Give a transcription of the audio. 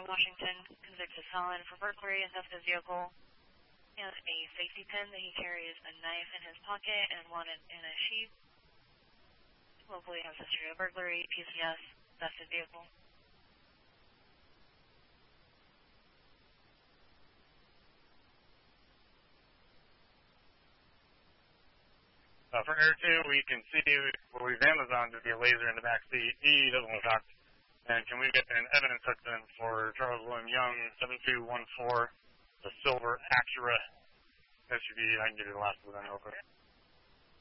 from Washington, convicted felon for burglary and theft of vehicle. He has a safety pin that he carries a knife in his pocket and one in a sheath. Locally has history of burglary, PCS, theft of vehicle. For Air 2, we can see what we've Amazoned to be a laser in the back seat. He doesn't look shocked. And can we get an evidence husband for Charles William Young, 7214, the silver Acura SUV? I can give you the last of them real quick.